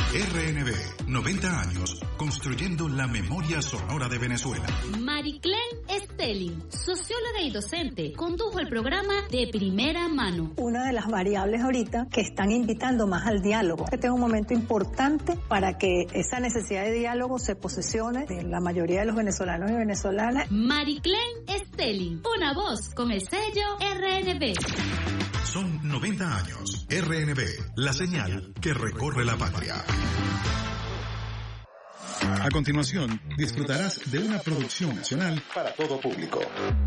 RNB, 90 años, construyendo la memoria sonora de Venezuela. Mariclen Stelling, socióloga y docente, condujo el programa De Primera Mano. Una de las variables ahorita que están invitando más al diálogo. Este es un momento importante para que esa necesidad de diálogo se posesione de la mayoría de los venezolanos y venezolanas. Mariclen Stelling, una voz con el sello RNB. Son 90 años. RNB, la señal que recorre la patria. A continuación, disfrutarás de una producción nacional para todo público.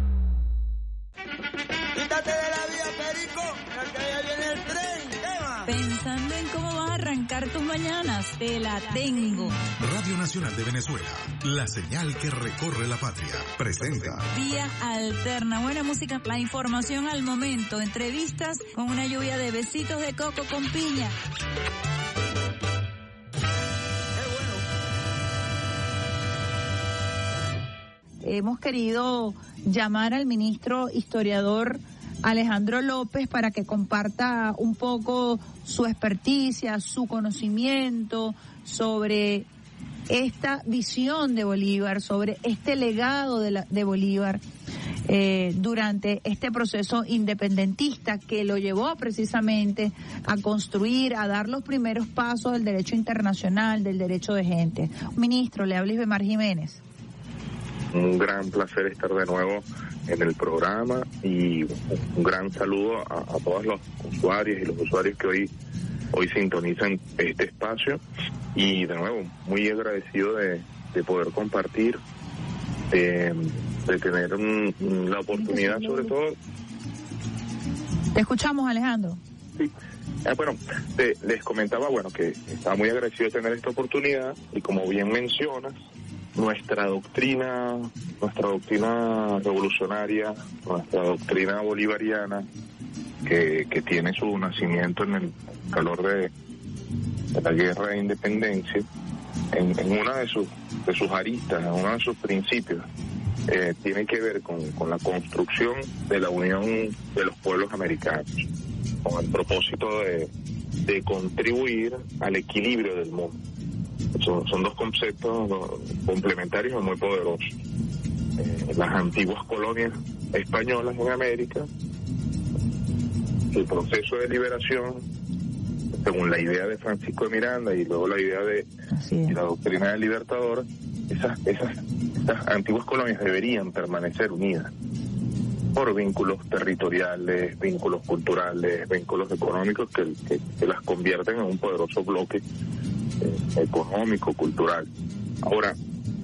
Quítate de la vía, Perico, que ya viene el tren, tema. Pensando en cómo vas a arrancar tus mañanas, te la tengo. Radio Nacional de Venezuela, la señal que recorre la patria, presenta Vía Alterna, buena música, la información al momento, entrevistas con una lluvia de besitos de coco con piña. Hemos querido llamar al ministro historiador Alejandro López para que comparta un poco su experticia, su conocimiento sobre esta visión de Bolívar, sobre este legado de Bolívar durante este proceso independentista que lo llevó precisamente a construir, a dar los primeros pasos del derecho internacional, del derecho de gente. Ministro, le habla Isbemar Jiménez. Un gran placer estar de nuevo en el programa y un gran saludo a todos los usuarios y los usuarios que hoy sintonizan este espacio, y de nuevo muy agradecido de poder compartir, de tener la oportunidad, sobre todo. Te escuchamos, Alejandro. Sí. Bueno, les comentaba, que estaba muy agradecido de tener esta oportunidad, y como bien mencionas, nuestra doctrina revolucionaria, nuestra doctrina bolivariana, que tiene su nacimiento en el calor de la guerra de independencia, en una de sus aristas, en uno de sus principios, tiene que ver con la construcción de la unión de los pueblos americanos, con el propósito de contribuir al equilibrio del mundo. Son dos conceptos complementarios y muy poderosos. Las antiguas colonias españolas en América, el proceso de liberación, según la idea de Francisco de Miranda y luego la idea de la doctrina del Libertador, esas antiguas colonias deberían permanecer unidas por vínculos territoriales, vínculos culturales, vínculos económicos que las convierten en un poderoso bloque económico, cultural. Ahora,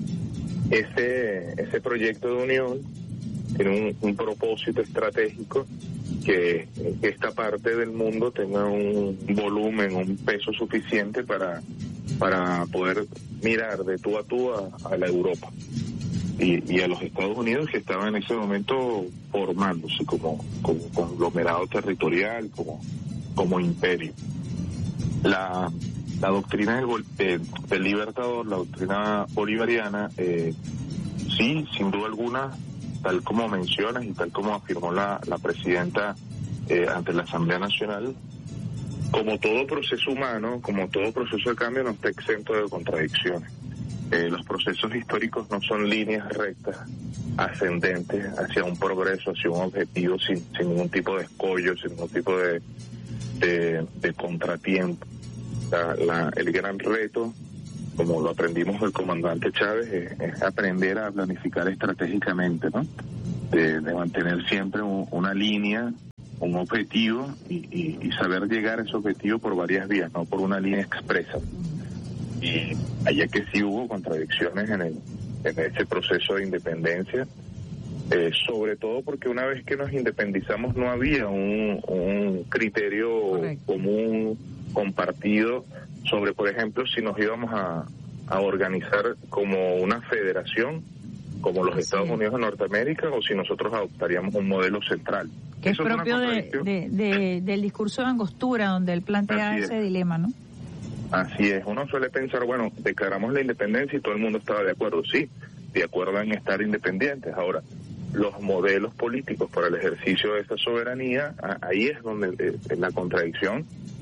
ese proyecto de unión tiene un propósito estratégico, que esta parte del mundo tenga un volumen, un peso suficiente para poder mirar de tú a la Europa y a los Estados Unidos, que estaban en ese momento formándose como conglomerado territorial, como imperio. La doctrina del Libertador, la doctrina bolivariana, sí, sin duda alguna, tal como mencionas y tal como afirmó la presidenta ante la Asamblea Nacional, como todo proceso humano, como todo proceso de cambio, no está exento de contradicciones. Los procesos históricos no son líneas rectas, ascendentes hacia un progreso, hacia un objetivo, sin ningún tipo de escollo, sin ningún tipo de contratiempo. El gran reto, como lo aprendimos del comandante Chávez, es aprender a planificar estratégicamente, ¿no? De mantener siempre una línea, un objetivo, y saber llegar a ese objetivo por varias vías, no por una línea expresa. Y allá que sí hubo contradicciones en ese proceso de independencia, sobre todo porque una vez que nos independizamos no había un criterio común, compartido, sobre, por ejemplo, si nos íbamos a organizar como una federación, como los Estados Unidos de Norteamérica, o si nosotros adoptaríamos un modelo central. Que es propio del discurso de Angostura, donde él plantea ese dilema, ¿no? Así es, uno suele pensar, declaramos la independencia y todo el mundo estaba de acuerdo, sí, de acuerdo en estar independientes. Ahora, los modelos políticos para el ejercicio de esta soberanía, ahí es donde la contradicción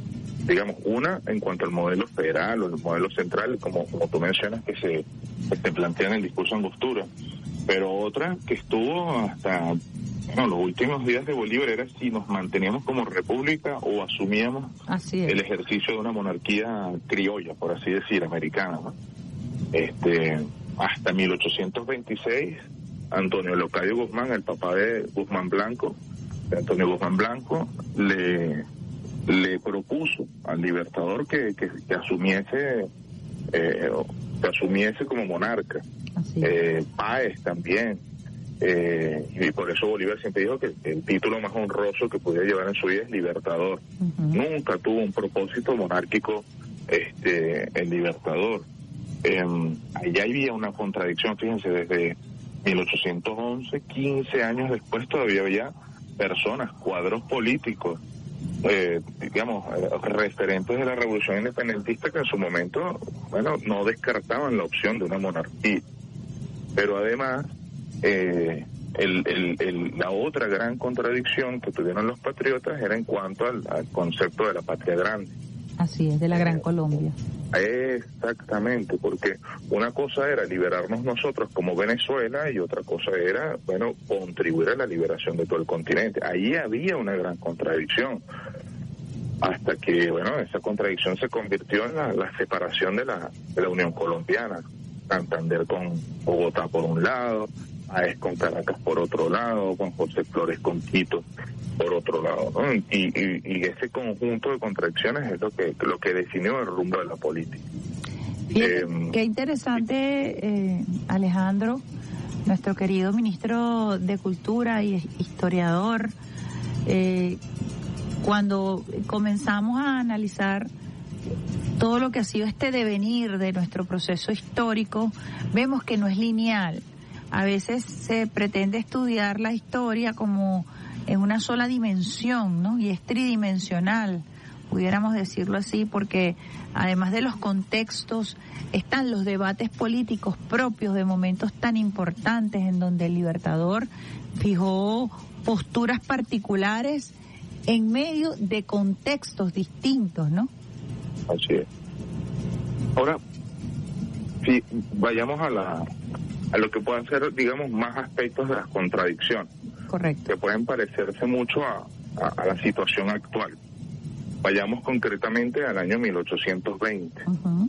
digamos, una en cuanto al modelo federal o el modelo central, como tú mencionas, que se plantea en el discurso Angostura, pero otra que estuvo hasta los últimos días de Bolívar era si nos manteníamos como república o asumíamos el ejercicio de una monarquía criolla, por así decir, americana, ¿no? Hasta 1826, Antonio Leocadio Guzmán, el papá de Guzmán Blanco, de Antonio Guzmán Blanco, le propuso al Libertador que asumiese como monarca. Páez también, y por eso Bolívar siempre dijo que el título más honroso que podía llevar en su vida es Libertador. Nunca tuvo un propósito monárquico el Libertador. Allá había una contradicción, fíjense, desde 1811, 15 años después todavía había personas, cuadros políticos, referentes de la revolución independentista que en su momento, no descartaban la opción de una monarquía. Pero además, la otra gran contradicción que tuvieron los patriotas era en cuanto al concepto de la patria grande. Así es, de la Gran Colombia. Exactamente, porque una cosa era liberarnos nosotros como Venezuela y otra cosa era, contribuir a la liberación de todo el continente. Ahí había una gran contradicción, hasta que, esa contradicción se convirtió en la separación de la Unión Colombiana. Santander con Bogotá por un lado, Páez con Caracas por otro lado, con José Flores con Quito por otro lado, ¿no? Y ese conjunto de contradicciones es lo que definió el rumbo de la política. Qué interesante, Alejandro, nuestro querido ministro de Cultura y historiador, cuando comenzamos a analizar todo lo que ha sido este devenir de nuestro proceso histórico, vemos que no es lineal. A veces se pretende estudiar la historia como en una sola dimensión, ¿no? Y es tridimensional, pudiéramos decirlo así, porque además de los contextos están los debates políticos propios de momentos tan importantes en donde el Libertador fijó posturas particulares en medio de contextos distintos, ¿no? Así es. Ahora, si vayamos a lo que puedan ser, digamos, más aspectos de las contradicciones. Correcto. Que pueden parecerse mucho a la situación actual. Vayamos concretamente al año 1820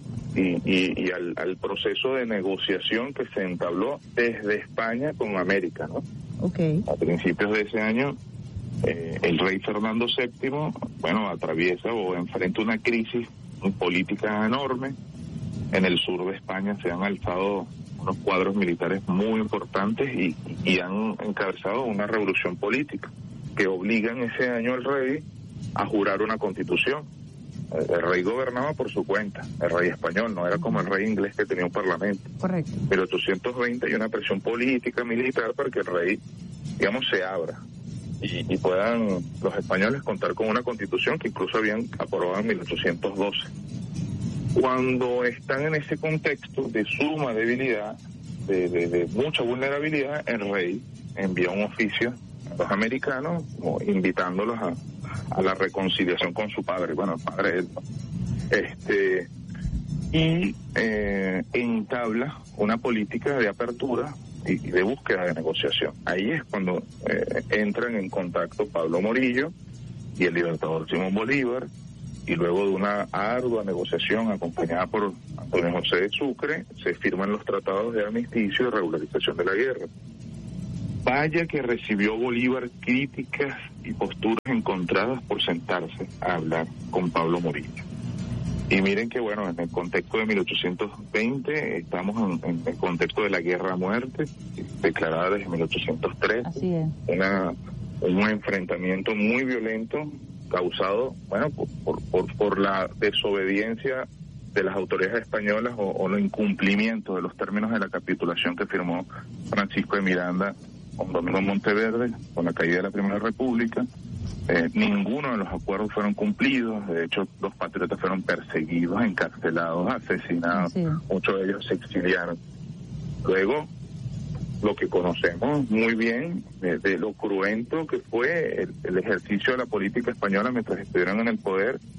y al proceso de negociación que se entabló desde España con América, ¿no? A principios de ese año, el rey Fernando VII, atraviesa o enfrenta una crisis política enorme. En el sur de España se han alzado unos cuadros militares muy importantes y han encabezado una revolución política que obligan ese año al rey a jurar una constitución. El rey gobernaba por su cuenta, el rey español, no era como el rey inglés que tenía un parlamento. Correcto. En 1820 hay una presión política, militar, para que el rey, se abra y puedan los españoles contar con una constitución que incluso habían aprobado en 1812. Cuando están en ese contexto de suma debilidad, de mucha vulnerabilidad, el rey envía un oficio a los americanos invitándolos a la reconciliación con su padre, el padre de él, entabla una política de apertura y de búsqueda de negociación. Ahí es cuando entran en contacto Pablo Morillo y el Libertador Simón Bolívar, y luego de una ardua negociación acompañada por Antonio José de Sucre, se firman los tratados de armisticio y regularización de la guerra. Vaya que recibió Bolívar críticas y posturas encontradas por sentarse a hablar con Pablo Morillo. Y miren que, en el contexto de 1820, estamos en el contexto de la guerra a muerte, declarada desde 1803. Así es. Un enfrentamiento muy violento causado, por la desobediencia de las autoridades españolas o los incumplimientos de los términos de la capitulación que firmó Francisco de Miranda con Domingo Monteverde con la caída de la Primera República. Ninguno de los acuerdos fueron cumplidos. De hecho, los patriotas fueron perseguidos, encarcelados, asesinados. Sí. Muchos de ellos se exiliaron. Luego, lo que conocemos muy bien de lo cruento que fue el ejercicio de la política española mientras estuvieron en el poder,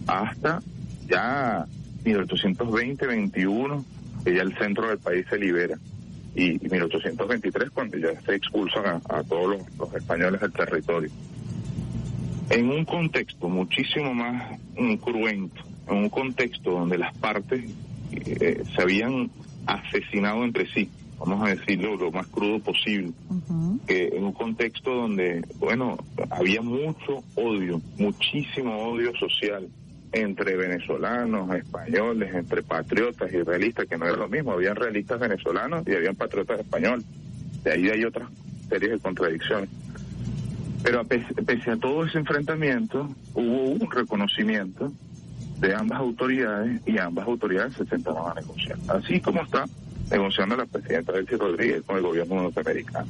hasta ya 1820-21, que ya el centro del país se libera, y 1823, cuando ya se expulsan a todos los españoles del territorio. En un contexto muchísimo más cruento, en un contexto donde las partes se habían asesinado entre sí, vamos a decirlo lo más crudo posible, que en un contexto donde, bueno, había mucho odio, muchísimo odio social entre venezolanos, españoles, entre patriotas y realistas, que no era lo mismo, habían realistas venezolanos y habían patriotas españoles, de ahí hay otras series de contradicciones. Pero pese a todo ese enfrentamiento, hubo un reconocimiento de ambas autoridades, y ambas autoridades se sentaron a negociar, así como está negociando la presidenta Delcy Rodríguez con el gobierno norteamericano.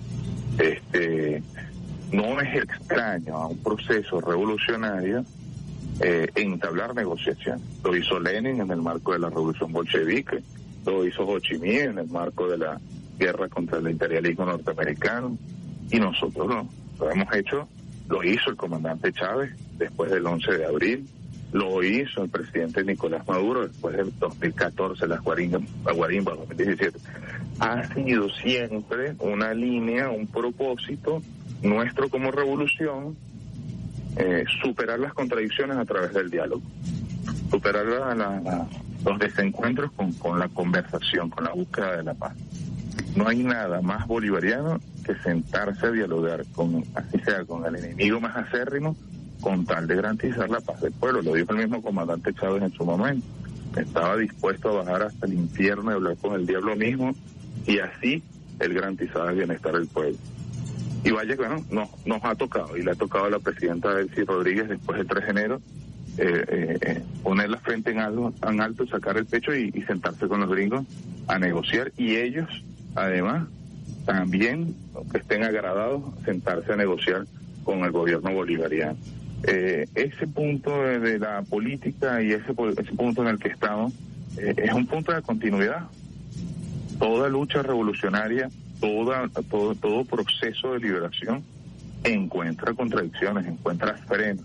No es extraño a un proceso revolucionario entablar negociaciones. Lo hizo Lenin en el marco de la revolución bolchevique, lo hizo Ho Chi Minh en el marco de la guerra contra el imperialismo norteamericano, y nosotros lo hemos hecho. Lo hizo el comandante Chávez después del 11 de abril, lo hizo el presidente Nicolás Maduro después del 2014, la guarimba 2017. Ha sido siempre una línea, un propósito nuestro como revolución, superar las contradicciones a través del diálogo, superar los desencuentros con la conversación, con la búsqueda de la paz. No hay nada más bolivariano que sentarse a dialogar, así sea con el enemigo más acérrimo, con tal de garantizar la paz del pueblo. Lo dijo el mismo comandante Chávez en su momento. Estaba dispuesto a bajar hasta el infierno y hablar con el diablo mismo, y así él garantizaba el bienestar del pueblo. Y vaya, bueno, nos ha tocado, y le ha tocado a la presidenta Delcy Rodríguez después del 3 de enero, poner la frente en alto, sacar el pecho y sentarse con los gringos a negociar, y ellos, además, también, aunque estén agradados, sentarse a negociar con el gobierno bolivariano. Ese punto de la política y ese punto en el que estamos es un punto de continuidad. Toda lucha revolucionaria, todo proceso de liberación encuentra contradicciones, encuentra frenos,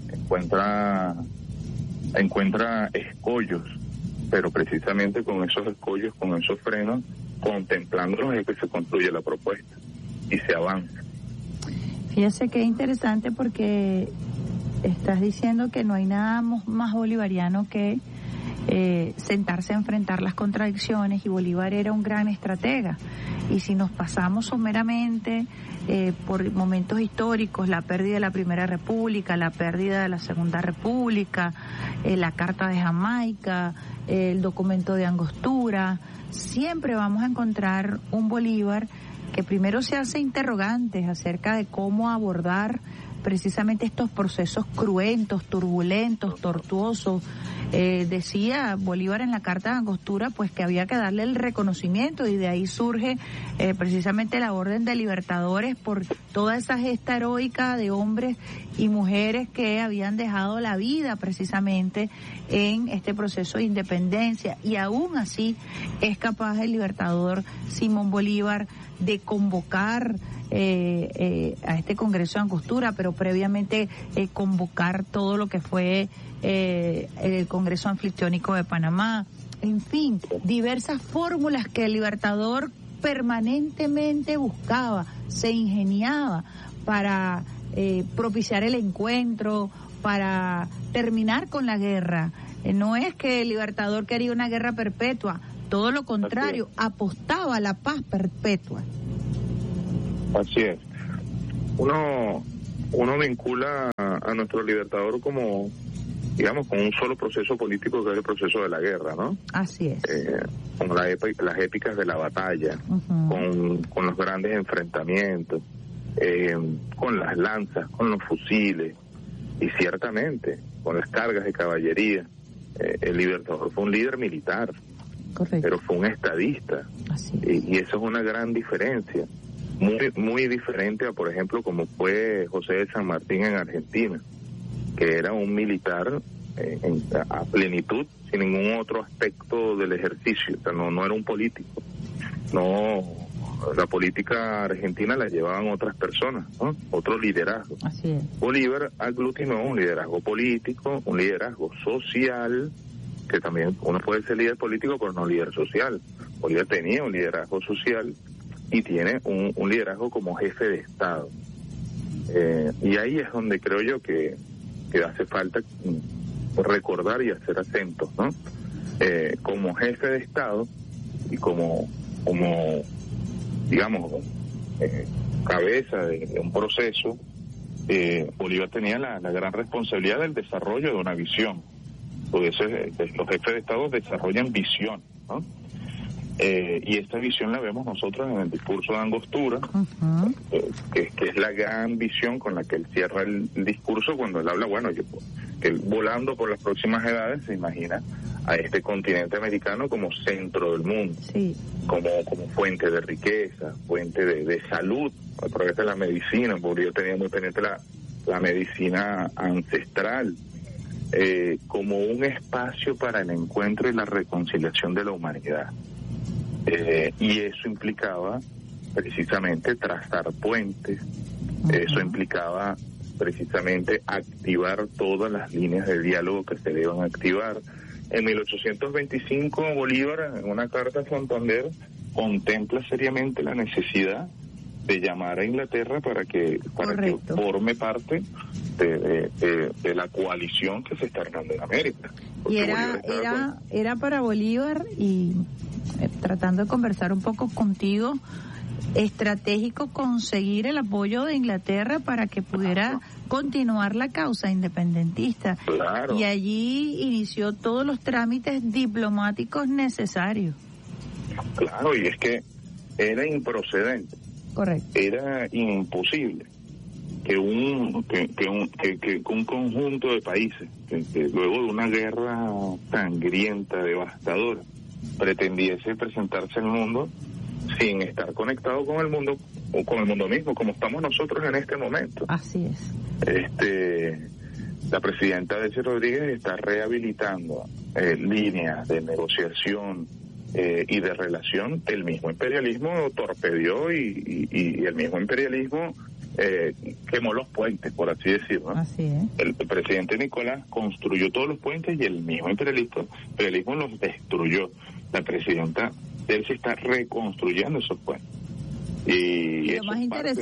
encuentra escollos, pero precisamente con esos escollos, con esos frenos, contemplándolos es que se construye la propuesta y se avanza. Fíjese qué interesante, porque estás diciendo que no hay nada más bolivariano que sentarse a enfrentar las contradicciones, y Bolívar era un gran estratega. Y si nos pasamos someramente por momentos históricos, la pérdida de la Primera República, la pérdida de la Segunda República, la Carta de Jamaica, el documento de Angostura, siempre vamos a encontrar un Bolívar que primero se hace interrogantes acerca de cómo abordar precisamente estos procesos cruentos, turbulentos, tortuosos. Decía Bolívar en la Carta de Angostura pues que había que darle el reconocimiento, y de ahí surge precisamente la Orden de Libertadores por toda esa gesta heroica de hombres y mujeres que habían dejado la vida precisamente en este proceso de independencia, y aún así es capaz el libertador Simón Bolívar de convocar a este Congreso de Angostura, pero previamente convocar todo lo que fue el Congreso Anfictiónico de Panamá. En fin, diversas fórmulas que el libertador permanentemente buscaba, se ingeniaba para propiciar el encuentro, para terminar con la guerra. No es que el libertador quería una guerra perpetua, todo lo contrario, apostaba a la paz perpetua. Así es. Uno vincula a nuestro libertador como, digamos, con un solo proceso político, que es el proceso de la guerra, ¿no? Así es. Con las épicas de la batalla, con los grandes enfrentamientos, con las lanzas, con los fusiles, y ciertamente con las cargas de caballería. El libertador fue un líder militar. Correcto. Pero fue un estadista. Y eso es una gran diferencia, muy diferente a, por ejemplo, como fue José de San Martín en Argentina, que era un militar a plenitud, sin ningún otro aspecto del ejercicio. O sea, no era un político, no la política argentina la llevaban otras personas, ¿no? Otro liderazgo. Así es. Bolívar aglutinó un liderazgo político, un liderazgo social, que también uno puede ser líder político pero no líder social. Bolívar tenía un liderazgo social y tiene un liderazgo como jefe de Estado. Y ahí es donde creo yo que hace falta recordar y hacer acentos, ¿no? Como jefe de Estado y como digamos, cabeza de un proceso, Bolívar tenía la gran responsabilidad del desarrollo de una visión. Porque los jefes de Estado desarrollan visión, ¿no? Y esta visión la vemos nosotros en el discurso de Angostura, que es la gran visión con la que él cierra el discurso cuando él habla, que él, volando por las próximas edades, se imagina a este continente americano como centro del mundo, sí, como fuente de riqueza, fuente de salud, a través de la medicina, porque yo tenía muy pendiente la medicina ancestral, como un espacio para el encuentro y la reconciliación de la humanidad. Y eso implicaba precisamente trazar puentes, eso implicaba precisamente activar todas las líneas de diálogo que se deban activar. En 1825 Bolívar, en una carta a Santander, contempla seriamente la necesidad de llamar a Inglaterra para que forme parte de la coalición que se está armando en América. Y era para Bolívar, y tratando de conversar un poco contigo, estratégico conseguir el apoyo de Inglaterra para que pudiera continuar la causa independentista. Claro. Y allí inició todos los trámites diplomáticos necesarios. Claro, y es que era improcedente. Correcto. Era imposible que un conjunto de países, que luego de una guerra sangrienta, devastadora, pretendiese presentarse al mundo sin estar conectado con el mundo o con el mundo mismo, como estamos nosotros en este momento. Así es. La presidenta Delcy Rodríguez está rehabilitando líneas de negociación y de relación. El mismo imperialismo torpedió y el mismo imperialismo quemó los puentes, por así decirlo. Así es. El presidente Nicolás construyó todos los puentes y el mismo imperialismo los destruyó. La presidenta Delcy está reconstruyendo esos puentes. Y lo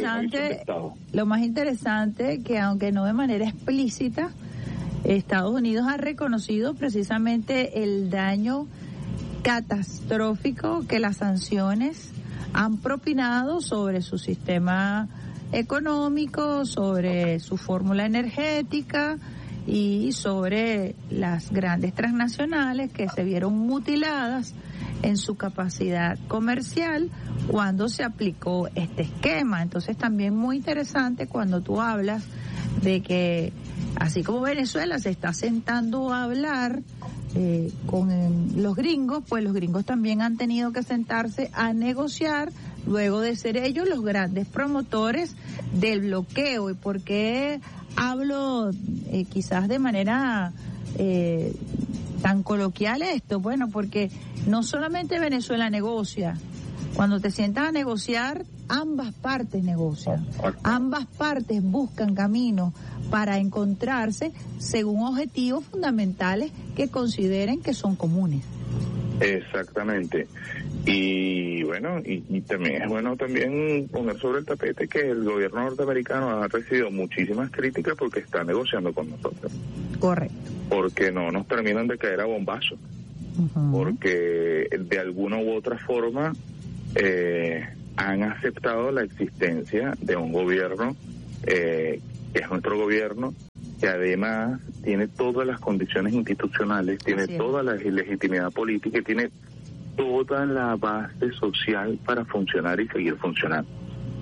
más interesante que, aunque no de manera explícita, Estados Unidos ha reconocido precisamente el daño catastrófico que las sanciones han propinado sobre su sistema económico, sobre su fórmula energética y sobre las grandes transnacionales que se vieron mutiladas en su capacidad comercial cuando se aplicó este esquema. Entonces también muy interesante cuando tú hablas de que así como Venezuela se está sentando a hablar con los gringos, pues los gringos también han tenido que sentarse a negociar luego de ser ellos los grandes promotores del bloqueo. ¿Y por qué hablo quizás de manera tan coloquial esto? Bueno, porque no solamente Venezuela negocia. Cuando te sientas a negociar, ambas partes negocian, ambas partes buscan caminos para encontrarse según objetivos fundamentales que consideren que son comunes. Exactamente. Y bueno, y también es bueno también poner sobre el tapete que el gobierno norteamericano ha recibido muchísimas críticas porque está negociando con nosotros. Correcto. Porque no nos terminan de caer a bombazos. Porque de alguna u otra forma han aceptado la existencia de un gobierno que es nuestro gobierno, que además tiene todas las condiciones institucionales, tiene toda la legitimidad política y tiene toda la base social para funcionar y seguir funcionando.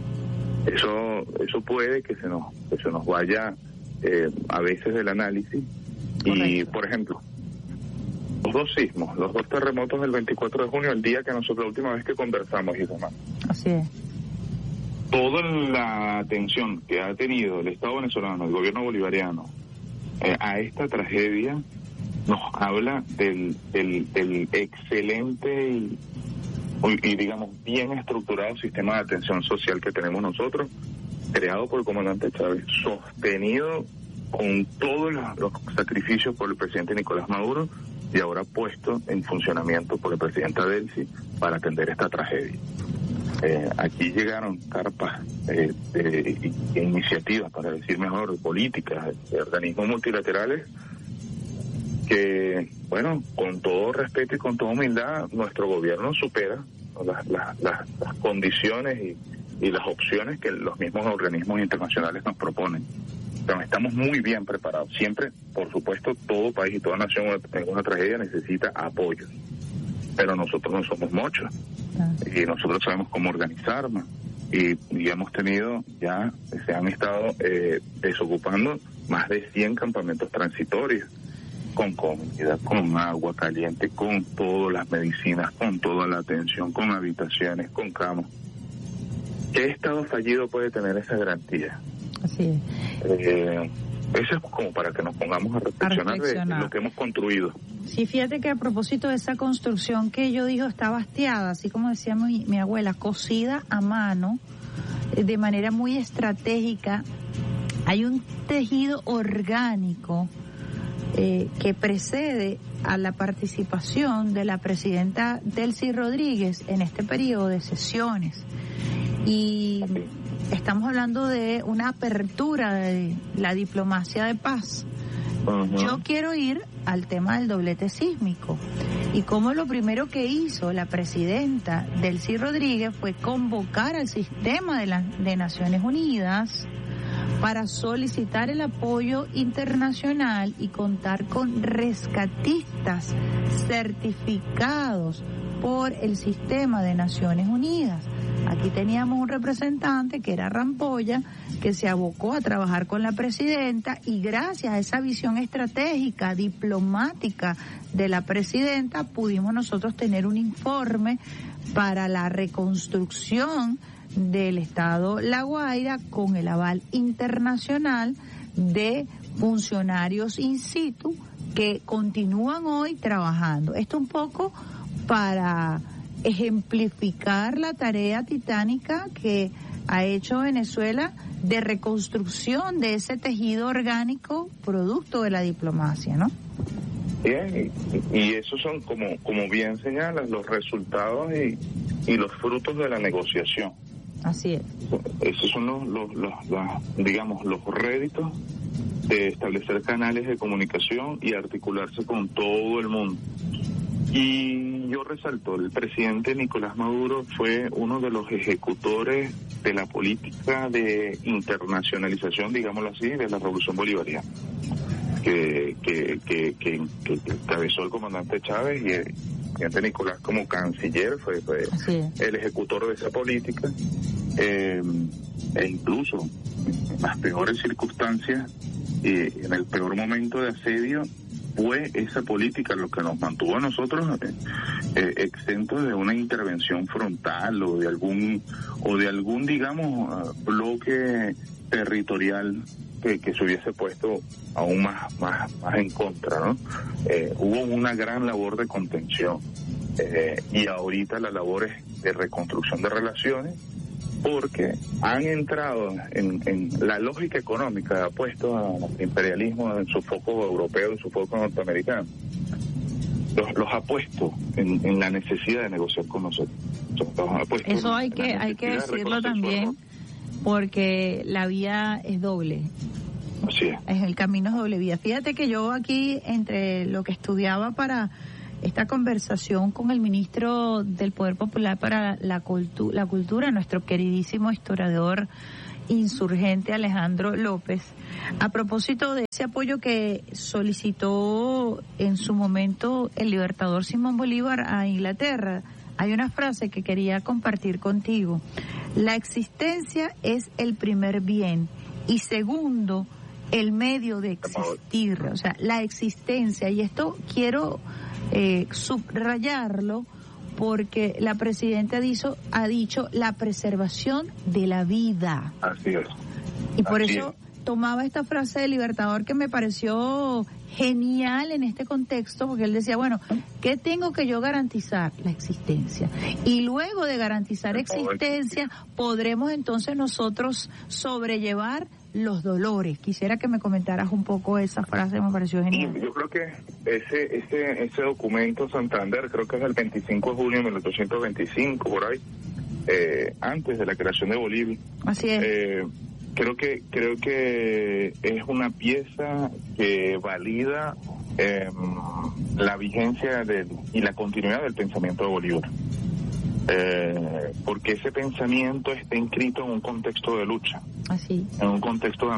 Eso puede que se nos vaya a veces del análisis. Correcto. Y por ejemplo, los dos sismos, los dos terremotos del 24 de junio, el día que nosotros, la última vez que conversamos, Isamar. Así es. Toda la atención que ha tenido el Estado venezolano, el gobierno bolivariano, a esta tragedia, nos habla del excelente y digamos bien estructurado sistema de atención social que tenemos nosotros, creado por el comandante Chávez, sostenido con todos los sacrificios por el presidente Nicolás Maduro y ahora puesto en funcionamiento por el presidente Delcy para atender esta tragedia. Aquí llegaron carpas de iniciativas, para decir mejor, de políticas, de organismos multilaterales que, bueno, con todo respeto y con toda humildad, nuestro gobierno supera las condiciones y las opciones que los mismos organismos internacionales nos proponen. Entonces, estamos muy bien preparados. Siempre, por supuesto, todo país y toda nación en una tragedia necesita apoyo, pero nosotros no somos muchos y nosotros sabemos cómo organizarnos y hemos tenido ya, se han estado desocupando más de 100 campamentos transitorios con comida, con agua caliente, con todas las medicinas, con toda la atención, con habitaciones, con camas. ¿Qué estado fallido puede tener esa garantía? Así es. Eso es como para que nos pongamos a reflexionar de lo que hemos construido. Sí, fíjate que a propósito de esa construcción que yo digo está bastiada, así como decía mi abuela, cosida a mano, de manera muy estratégica. Hay un tejido orgánico que precede a la participación de la presidenta Delcy Rodríguez en este periodo de sesiones. Y estamos hablando de una apertura de la diplomacia de paz. Uh-huh. Yo quiero ir al tema del doblete sísmico y cómo lo primero que hizo la presidenta Delcy Rodríguez fue convocar al sistema de Naciones Unidas para solicitar el apoyo internacional y contar con rescatistas certificados por el sistema de Naciones Unidas. Aquí teníamos un representante que era Rampolla, que se abocó a trabajar con la presidenta y gracias a esa visión estratégica, diplomática de la presidenta, pudimos nosotros tener un informe para la reconstrucción del Estado La Guaira con el aval internacional de funcionarios in situ que continúan hoy trabajando. Esto un poco para ejemplificar la tarea titánica que ha hecho Venezuela de reconstrucción de ese tejido orgánico producto de la diplomacia, ¿no? Bien, y esos son, como bien señalas, los resultados y los frutos de la negociación. Así es. Esos son los réditos de establecer canales de comunicación y articularse con todo el mundo. Y yo resalto, el presidente Nicolás Maduro fue uno de los ejecutores de la política de internacionalización, digámoslo así, de la Revolución Bolivariana, que encabezó el comandante Chávez, y el presidente Nicolás como canciller fue el ejecutor de esa política, e incluso en las peores circunstancias y en el peor momento de asedio, fue esa política lo que nos mantuvo a nosotros exentos de una intervención frontal o de algún digamos bloque territorial que se hubiese puesto aún más en contra, ¿no? Hubo una gran labor de contención y ahorita la labor es de reconstrucción de relaciones, porque han entrado en la lógica económica, ha puesto al imperialismo en su foco europeo, en su foco norteamericano. Los ha puesto en la necesidad de negociar con nosotros. Eso hay que decirlo también, porque la vía es doble. Así es. El camino es doble vía. Fíjate que yo aquí, entre lo que estudiaba para esta conversación con el ministro del Poder Popular para la Cultura, nuestro queridísimo historiador insurgente Alejandro López, a propósito de ese apoyo que solicitó en su momento el libertador Simón Bolívar a Inglaterra, hay una frase que quería compartir contigo. La existencia es el primer bien y segundo, el medio de existir, o sea, la existencia. Y esto quiero subrayarlo porque la presidenta ha dicho la preservación de la vida. Así es. Y por eso tomaba esta frase del Libertador que me pareció genial en este contexto, porque él decía, bueno, ¿qué tengo que yo garantizar? La existencia. Y luego de garantizar existencia, podremos entonces nosotros sobrellevar los dolores. Quisiera que me comentaras un poco esa frase, me pareció genial. Yo creo que ese documento Santander, creo que es del 25 de junio de 1825, por ahí, antes de la creación de Bolivia. Así es. Creo que es una pieza que valida la vigencia y la continuidad del pensamiento de Bolívar. Porque ese pensamiento está inscrito en un contexto de lucha. Así. En un contexto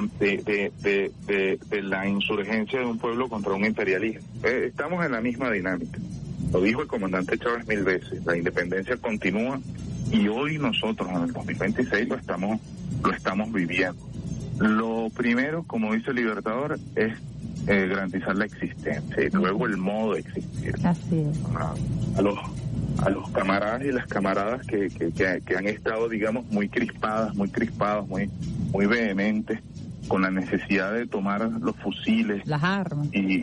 de la insurgencia de un pueblo contra un imperialismo. Estamos en la misma dinámica. Lo dijo el comandante Chávez 1000 veces. La independencia continúa y hoy nosotros en el 2026 lo estamos viviendo. Lo primero, como dice el Libertador, es garantizar la existencia y luego el modo de existir. Así es. A los camaradas y las camaradas que han estado, digamos, muy crispados, muy vehementes con la necesidad de tomar los fusiles, las armas y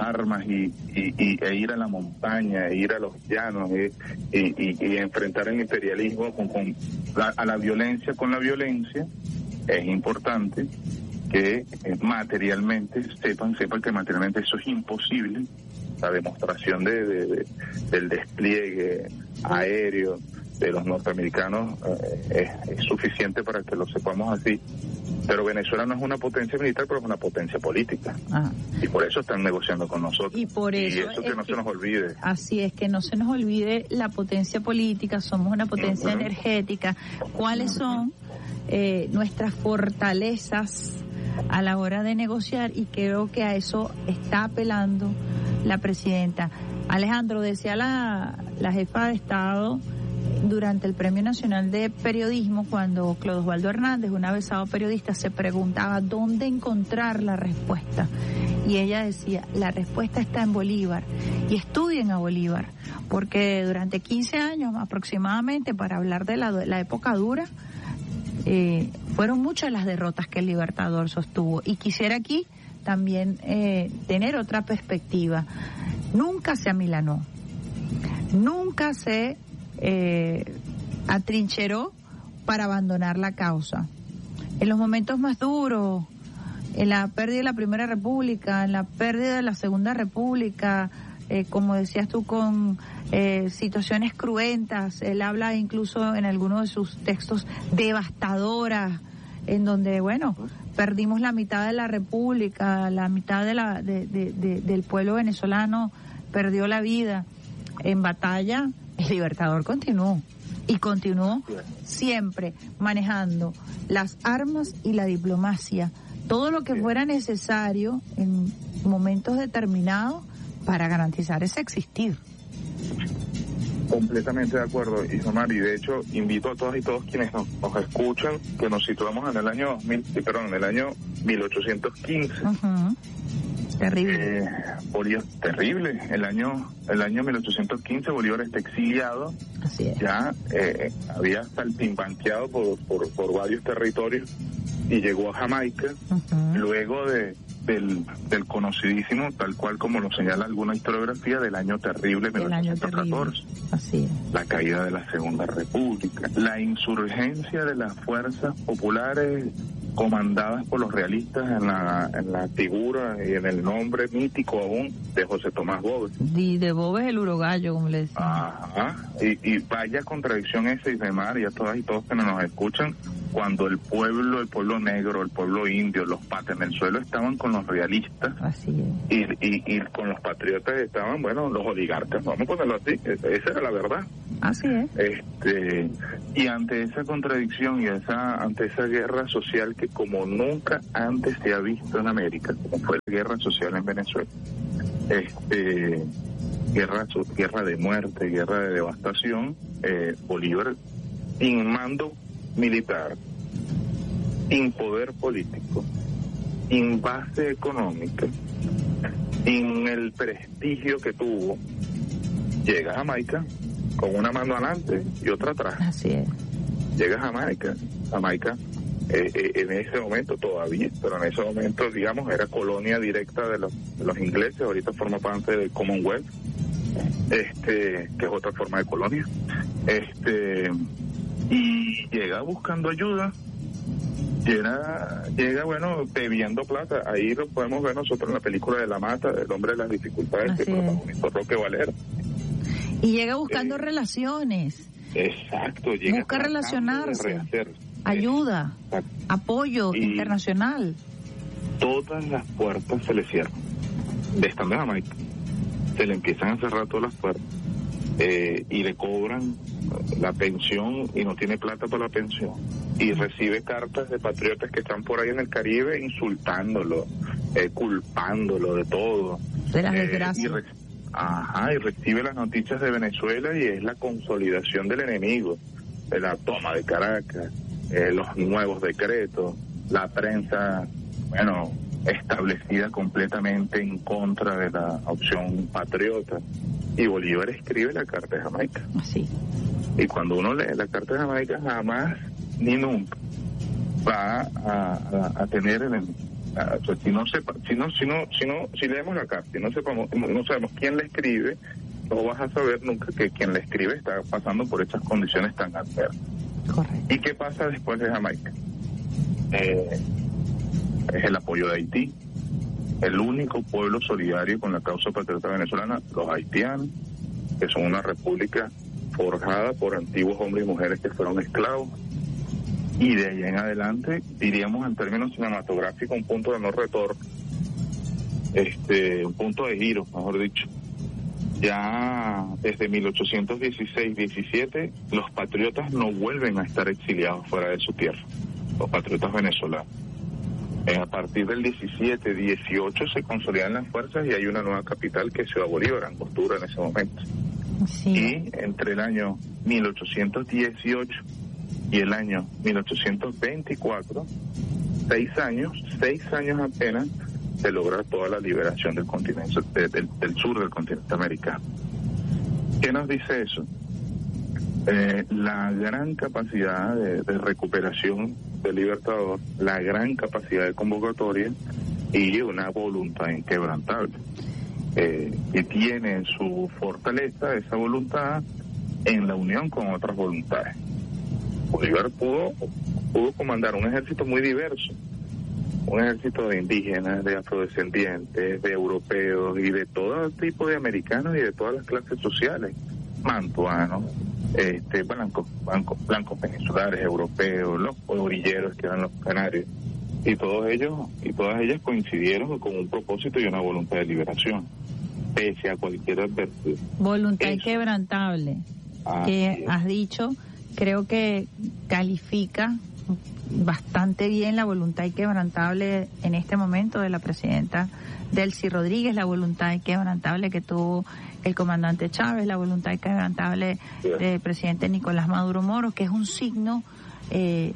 ir a la montaña, e ir a los llanos y enfrentar el imperialismo a la violencia con la violencia. Es importante que materialmente sepan que materialmente eso es imposible. La demostración del despliegue aéreo de los norteamericanos es suficiente para que lo sepamos así. Pero Venezuela no es una potencia militar, pero es una potencia política. Y por eso están negociando con nosotros. Y por eso, que no se nos olvide. Así es, que no se nos olvide la potencia política. Somos una potencia energética. ¿Cuáles son nuestras fortalezas a la hora de negociar? Y creo que a eso está apelando la presidenta. Alejandro, decía la jefa de Estado durante el Premio Nacional de Periodismo, cuando Claudio Osvaldo Hernández, un avezado periodista, se preguntaba dónde encontrar la respuesta. Y ella decía, la respuesta está en Bolívar. Y estudien a Bolívar, porque durante 15 años aproximadamente, para hablar de la época dura, fueron muchas las derrotas que el Libertador sostuvo. Y quisiera aquí también tener otra perspectiva. Nunca se amilanó, nunca se atrincheró para abandonar la causa. En los momentos más duros, en la pérdida de la Primera República, en la pérdida de la Segunda República, como decías tú, con situaciones cruentas, él habla incluso en algunos de sus textos devastadoras, en donde, bueno, perdimos la mitad de la República, la mitad del pueblo venezolano perdió la vida en batalla. El Libertador continuó siempre manejando las armas y la diplomacia, todo lo que fuera necesario en momentos determinados para garantizar ese existir. Completamente de acuerdo, Isamar, y de hecho invito a todas y todos quienes nos escuchan que nos situemos en el año 1815. Uh-huh. Terrible. Bolívar, terrible. El año 1815 Bolívar está exiliado. Así es. Ya había saltimbanqueado por varios territorios y llegó a Jamaica. Uh-huh. Luego del conocidísimo, tal cual como lo señala alguna historiografía, del año terrible 1814. Así es. La caída de la Segunda República, la insurgencia de las fuerzas populares comandadas por los realistas en la figura y en el nombre mítico aún de José Tomás Boves. Y de Boves el urogallo, como le decía. Ajá, y vaya contradicción esa, Isamar, y a todas y todos que nos escuchan, cuando el pueblo negro, el pueblo indio, los patas en el suelo estaban con los realistas. Así es. Y con los patriotas estaban, bueno, los oligarcas, vamos a ponerlo así, esa era la verdad. Así es. Y ante esa contradicción y ante esa guerra social que como nunca antes se ha visto en América, como fue la guerra social en Venezuela, guerra de muerte, guerra de devastación, Bolívar, sin mando militar, sin poder político, sin base económica, sin el prestigio que tuvo, llega a Jamaica con una mano adelante y otra atrás. Así es. Llega a Jamaica en ese momento todavía, pero en ese momento, digamos, era colonia directa de los ingleses. Ahorita forma parte del Commonwealth, que es otra forma de colonia. Y llega buscando ayuda, llega bueno, bebiendo plata. Ahí lo podemos ver nosotros en la película de La Mata, El hombre de las dificultades, que protagonizó Roque Valera. Y llega buscando relaciones. Exacto, busca relacionarse, ayuda, apoyo internacional. Todas las puertas se le cierran. Estando en Jamaica, se le empiezan a cerrar todas las puertas, y le cobran la pensión y no tiene plata para la pensión, y recibe cartas de patriotas que están por ahí en el Caribe insultándolo, culpándolo de todo, de las desgracias. Y recibe las noticias de Venezuela y es la consolidación del enemigo, de la toma de Caracas, los nuevos decretos, la prensa, bueno, establecida completamente en contra de la opción patriota. Y Bolívar escribe la Carta de Jamaica. Sí. Y cuando uno lee la Carta de Jamaica, jamás ni nunca va a tener si leemos la carta y no sabemos quién la escribe, no vas a saber nunca que quien la escribe está pasando por esas condiciones tan adversas. Correcto. ¿Y qué pasa después de Jamaica? Es el apoyo de Haití, el único pueblo solidario con la causa patriota venezolana, los haitianos, que son una república forjada por antiguos hombres y mujeres que fueron esclavos. Y de ahí en adelante, diríamos en términos cinematográficos, un punto de no retorno, un punto de giro, mejor dicho. Ya desde 1816-17, los patriotas no vuelven a estar exiliados fuera de su tierra, los patriotas venezolanos. A partir del 17-18 se consolidan las fuerzas y hay una nueva capital que es Ciudad Bolívar, Angostura en ese momento. Sí. Y entre el año 1818 y el año 1824, 6 años apenas, se logra toda la liberación del continente, del sur del continente americano. ¿Qué nos dice eso? La gran capacidad de recuperación del Libertador, la gran capacidad de convocatoria y una voluntad inquebrantable. Que tiene su fortaleza, esa voluntad, en la unión con otras voluntades. Bolívar pudo comandar un ejército muy diverso, un ejército de indígenas, de afrodescendientes, de europeos y de todo tipo de americanos y de todas las clases sociales, mantuanos, blancos peninsulares, europeos, los orilleros que eran los canarios, y todos ellos y todas ellas coincidieron con un propósito y una voluntad de liberación, pese a cualquier adversidad. Voluntad inquebrantable, que has dicho. Creo que califica bastante bien la voluntad inquebrantable en este momento de la presidenta Delcy Rodríguez, la voluntad inquebrantable que tuvo el comandante Chávez, la voluntad inquebrantable del presidente Nicolás Maduro Moros, que es un signo de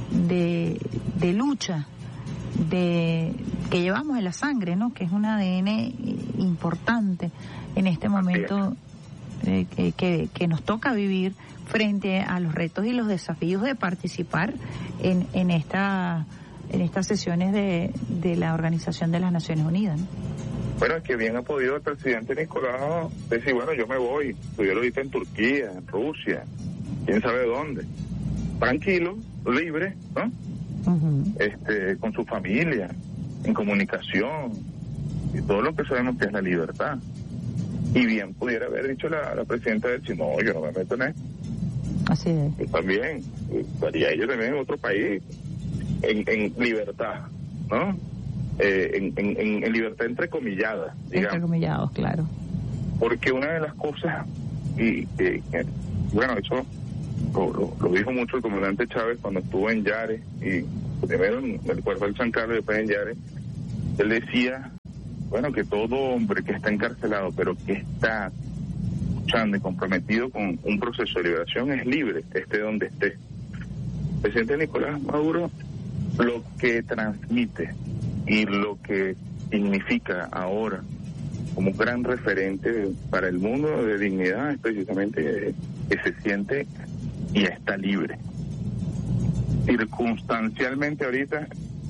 lucha que llevamos en la sangre, ¿no? Que es un ADN importante en este momento que nos toca vivir frente a los retos y los desafíos de participar en estas sesiones de la Organización de las Naciones Unidas, ¿no? Bueno, es que bien ha podido el presidente Nicolás decir, bueno, yo me voy, estudié ahorita en Turquía, en Rusia, quién sabe dónde, tranquilo, libre, ¿no? Uh-huh. Con su familia, en comunicación, y todo lo que sabemos que es la libertad. Y bien pudiera haber dicho la presidenta Delcy, no, yo no me meto en esto. Así es. Y también, estaría ella también en otro país, en libertad, ¿no? En libertad entrecomillada, digamos. Entrecomillados, claro. Porque una de las cosas, bueno, eso lo dijo mucho el comandante Chávez cuando estuvo en Yare, y primero en el cuartel San Carlos y después en Yare, él decía, bueno, que todo hombre que está encarcelado, pero que está luchando y comprometido con un proceso de liberación, es libre, esté donde esté. El presidente Nicolás Maduro lo que transmite y lo que significa ahora como un gran referente para el mundo de dignidad es precisamente que se siente y está libre. circunstancialmente ahorita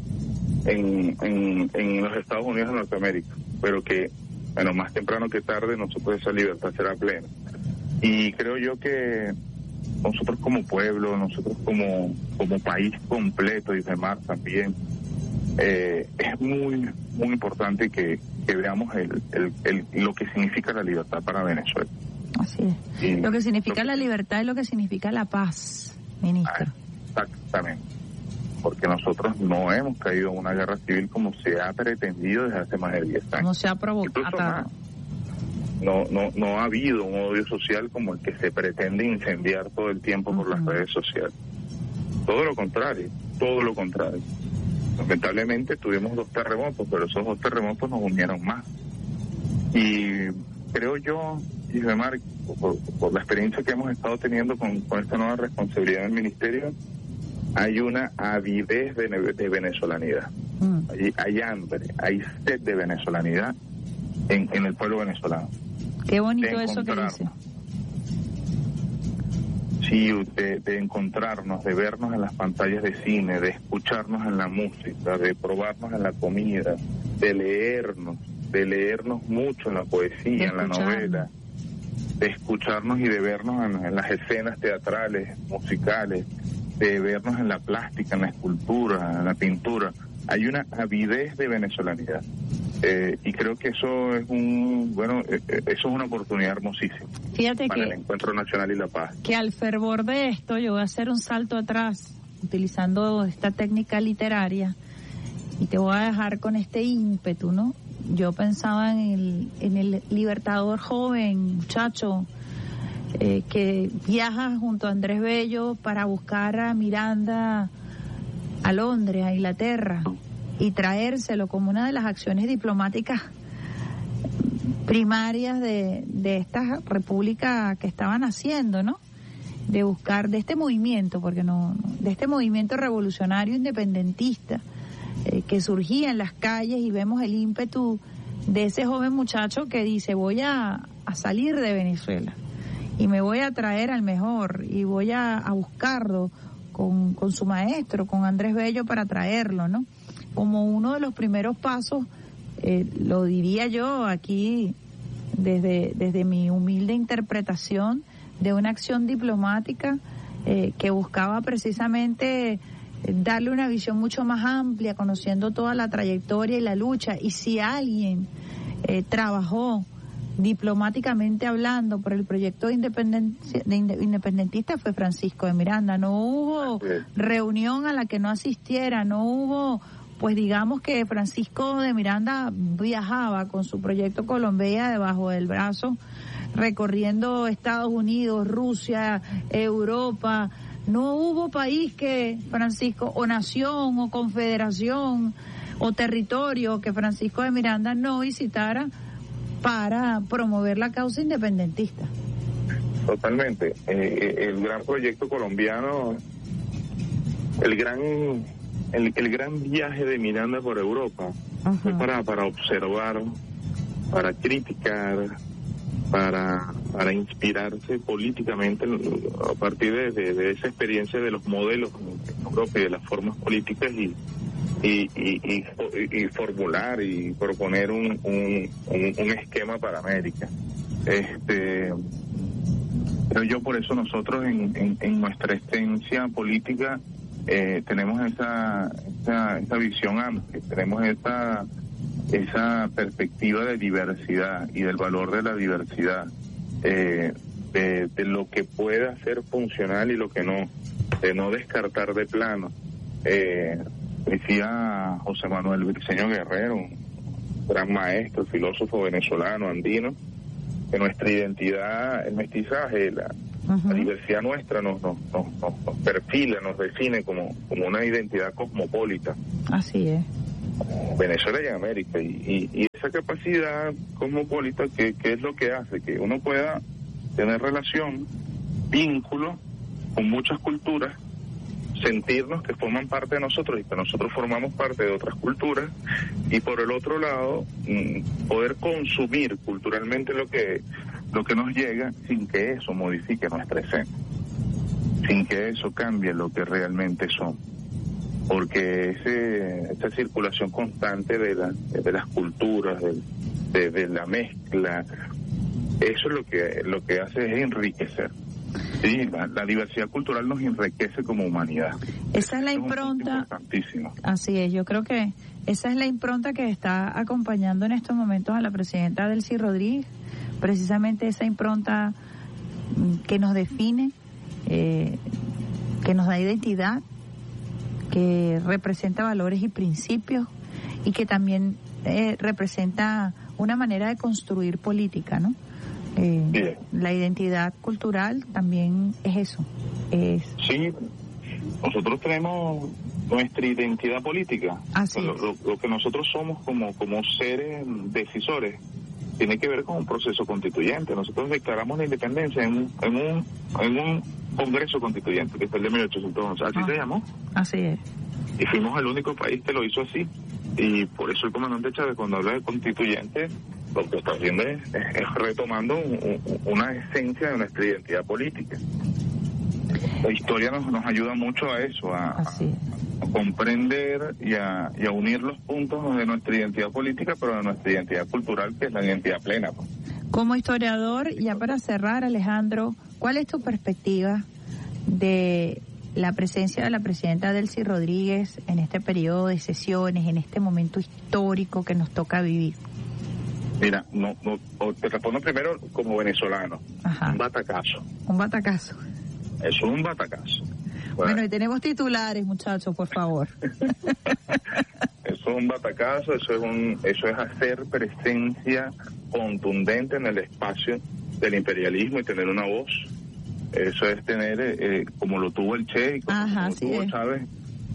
en los Estados Unidos de Norteamérica, pero que, bueno, más temprano que tarde nosotros esa libertad será plena. Y creo yo que nosotros como pueblo, nosotros como país completo, y demás también, es muy importante que veamos lo que significa la libertad para Venezuela. Así es. Y lo que significa la libertad y lo que significa la paz, ministro. Exactamente. Porque nosotros no hemos caído en una guerra civil como se ha pretendido desde hace más de 10 años. No se ha provocado. No ha habido un odio social como el que se pretende incendiar todo el tiempo por las redes sociales. Todo lo contrario. Lamentablemente tuvimos 2 terremotos, pero esos 2 terremotos nos unieron más. Y creo yo, Isbemar, por la experiencia que hemos estado teniendo con esta nueva responsabilidad del ministerio, hay una avidez de venezolanidad. Hay hambre, hay sed de venezolanidad en el pueblo venezolano. Qué bonito eso que dice. Sí, de encontrarnos, de vernos en las pantallas de cine, de escucharnos en la música, de probarnos en la comida, de leernos mucho en la poesía, en la novela, de escucharnos y de vernos en las escenas teatrales, musicales, de vernos en la plástica, en la escultura, en la pintura. Hay una avidez de venezolanidad. Y creo que eso es eso es una oportunidad hermosísima. Fíjate para el encuentro nacional y la paz. Que al fervor de esto yo voy a hacer un salto atrás utilizando esta técnica literaria y te voy a dejar con este ímpetu, ¿no? Yo pensaba en el libertador joven, muchacho, que viaja junto a Andrés Bello para buscar a Miranda a Londres, a Inglaterra, y traérselo como una de las acciones diplomáticas primarias de esta república que estaban haciendo, ¿no? De buscar de este movimiento, de este movimiento revolucionario independentista que surgía en las calles, y vemos el ímpetu de ese joven muchacho que dice: voy a salir de Venezuela y me voy a traer al mejor y voy a buscarlo con su maestro, con Andrés Bello, para traerlo, ¿no? Como uno de los primeros pasos, lo diría yo aquí desde mi humilde interpretación, de una acción diplomática que buscaba precisamente darle una visión mucho más amplia, conociendo toda la trayectoria y la lucha. Y si alguien trabajó diplomáticamente hablando por el proyecto independentista, fue Francisco de Miranda. No hubo reunión a la que no asistiera, no hubo, pues digamos que Francisco de Miranda viajaba con su proyecto Colombia debajo del brazo, recorriendo Estados Unidos, Rusia, Europa. No hubo país que Francisco, o nación, o confederación, o territorio que Francisco de Miranda no visitara para promover la causa independentista. Totalmente. El gran proyecto colombiano, el gran viaje de Miranda por Europa, fue para observar, para criticar, para inspirarse políticamente a partir de esa experiencia de los modelos en Europa y de las formas políticas, y formular y proponer un esquema para América. Pero yo por eso nosotros en nuestra esencia política tenemos esa visión amplia, tenemos esa perspectiva de diversidad y del valor de la diversidad, de lo que pueda ser funcional y lo que no, de no descartar de plano. Decía José Manuel Briceño Guerrero, un gran maestro, filósofo venezolano, andino, que nuestra identidad, el mestizaje, la diversidad nuestra nos perfila, nos define como una identidad cosmopolita. Así es. Venezuela y América, y esa capacidad cosmopolita que es lo que hace que uno pueda tener relación, vínculo con muchas culturas, sentirnos que forman parte de nosotros y que nosotros formamos parte de otras culturas, y por el otro lado poder consumir culturalmente lo que nos llega sin que eso modifique nuestra esencia. sin que eso cambie lo que realmente son. Porque esa circulación constante de las culturas, de la mezcla, eso es lo que hace es enriquecer. Sí, la diversidad cultural nos enriquece como humanidad. Esa es la impronta. Importantísimo. Así es, yo creo que esa es la impronta que está acompañando en estos momentos a la presidenta Delcy Rodríguez, precisamente esa impronta que nos define, que nos da identidad, que representa valores y principios y que también representa una manera de construir política, ¿no? La identidad cultural también es eso. Sí, nosotros tenemos nuestra identidad política. Así es. Lo que nosotros somos como seres decisores tiene que ver con un proceso constituyente. Nosotros declaramos la independencia en un congreso constituyente, que fue el de 1811. Así se llamó. Así es. Y fuimos el único país que lo hizo así. Y por eso el comandante Chávez, cuando habla de constituyente, lo que está haciendo es retomando una esencia de nuestra identidad política. La historia nos ayuda mucho a eso, a comprender y a unir los puntos de nuestra identidad política, pero de nuestra identidad cultural, que es la identidad plena. Como historiador, ya para cerrar, Alejandro, ¿cuál es tu perspectiva de la presencia de la presidenta Delcy Rodríguez en este periodo de sesiones, en este momento histórico que nos toca vivir? Mira, te respondo primero como venezolano. Ajá. Un batacazo. Un batacazo. Eso es un batacazo. Bueno, y tenemos titulares, muchachos, por favor. Eso es un batacazo, eso es hacer presencia contundente en el espacio del imperialismo y tener una voz. Eso es tener, como lo tuvo el Che y como lo tuvo Chávez,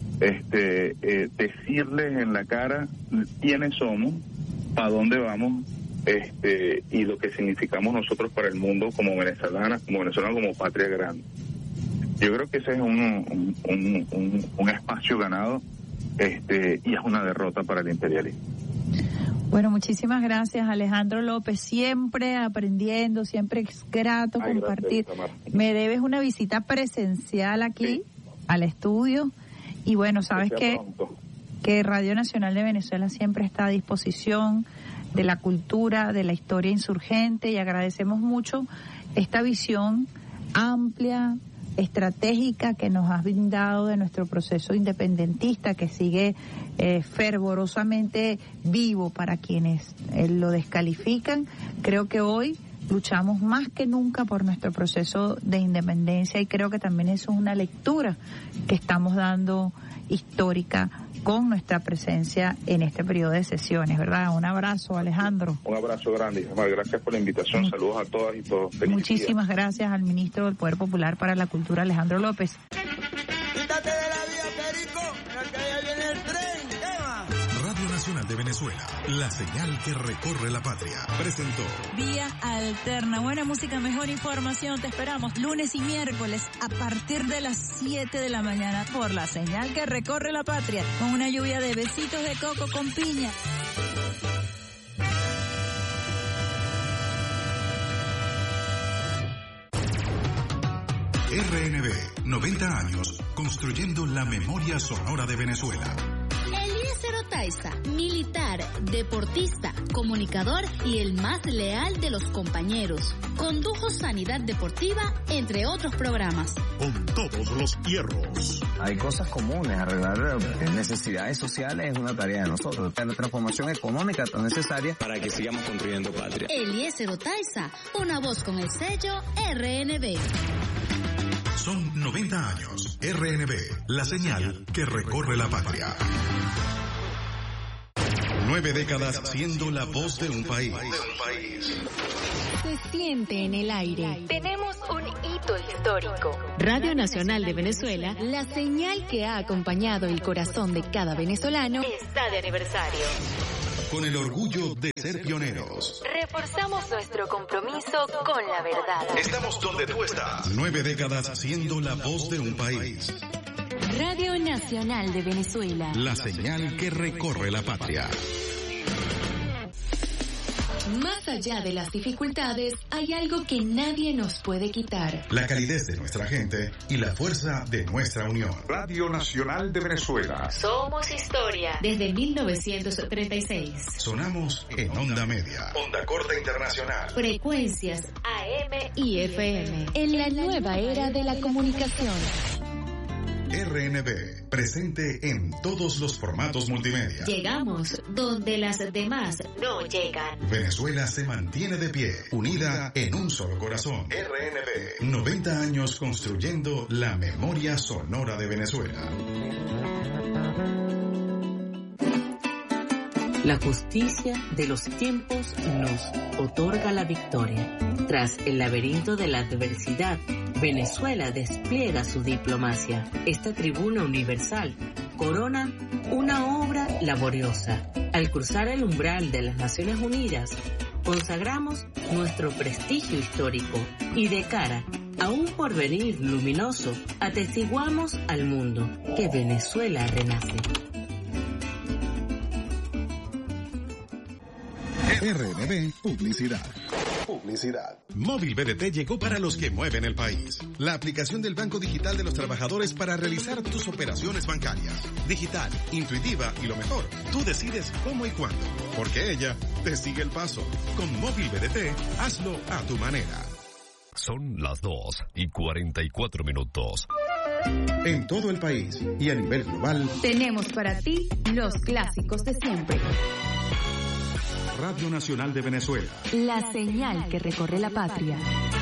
decirles en la cara quiénes somos, para dónde vamos, y lo que significamos nosotros para el mundo como venezolanos, como patria grande. Yo creo que ese es un espacio ganado, y es una derrota para el imperialismo. Bueno, muchísimas gracias, Alejandro López, siempre aprendiendo, siempre es grato compartir. Gracias, me debes una visita presencial aquí al estudio, y bueno, sabes que Radio Nacional de Venezuela siempre está a disposición de la cultura, de la historia insurgente, y agradecemos mucho esta visión amplia, estratégica que nos has brindado de nuestro proceso independentista, que sigue fervorosamente vivo para quienes lo descalifican. Creo que hoy luchamos más que nunca por nuestro proceso de independencia, y creo que también eso es una lectura que estamos dando histórica con nuestra presencia en este periodo de sesiones, ¿verdad? Un abrazo, Alejandro. Un abrazo grande, Ismael. Gracias por la invitación. Saludos a todas y todos. Muchísimas gracias al ministro del Poder Popular para la Cultura, Alejandro López. Quítate de la vía, Perico, que ya viene el tren. Radio Nacional de Venezuela, la señal que recorre la patria. Presentó Vía Alterna. Buena música, mejor información. Te esperamos lunes y miércoles a partir de las 7 de la mañana por la señal que recorre la patria, con una lluvia de besitos de coco con piña. RNB, 90 años, construyendo la memoria sonora de Venezuela. Eliezer Otaiza, militar, deportista, comunicador y el más leal de los compañeros. Condujo Sanidad Deportiva, entre otros programas. Con todos los hierros. Hay cosas comunes, arreglar necesidades sociales es una tarea de nosotros. La transformación económica tan necesaria para que sigamos construyendo patria. Eliezer Otaiza, una voz con el sello RNB. Son 90 años. RNB, la señal que recorre la patria. 9 décadas siendo la voz de un país. Se siente en el aire. Tenemos un hito histórico. Radio Nacional de Venezuela, la señal que ha acompañado el corazón de cada venezolano, está de aniversario. Con el orgullo de ser pioneros. Reforzamos nuestro compromiso con la verdad. Estamos donde tú estás. 9 décadas siendo la voz de un país. Radio Nacional de Venezuela. La señal que recorre la patria. Más allá de las dificultades, hay algo que nadie nos puede quitar. La calidez de nuestra gente y la fuerza de nuestra unión. Radio Nacional de Venezuela. Somos historia. Desde 1936. Sonamos en onda media. Onda corta internacional. Frecuencias AM y FM. En la nueva era de la comunicación. RNB, presente en todos los formatos multimedia. Llegamos donde las demás no llegan. Venezuela se mantiene de pie, unida en un solo corazón. RNB, 90 años construyendo la memoria sonora de Venezuela. La justicia de los tiempos nos otorga la victoria. Tras el laberinto de la adversidad, Venezuela despliega su diplomacia. Esta tribuna universal corona una obra laboriosa. Al cruzar el umbral de las Naciones Unidas, consagramos nuestro prestigio histórico y de cara a un porvenir luminoso, atestiguamos al mundo que Venezuela renace. RNB Publicidad. Móvil BDT llegó para los que mueven el país. La aplicación del Banco Digital de los Trabajadores para realizar tus operaciones bancarias. Digital, intuitiva y lo mejor, tú decides cómo y cuándo. Porque ella te sigue el paso. Con Móvil BDT, hazlo a tu manera. Son las 2:44. En todo el país y a nivel global, tenemos para ti los clásicos de siempre. Radio Nacional de Venezuela. La señal que recorre la patria.